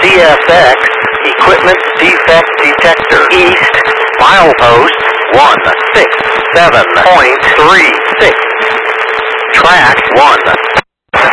CFX, equipment defect detector. East, milepost 167.36. Track 1.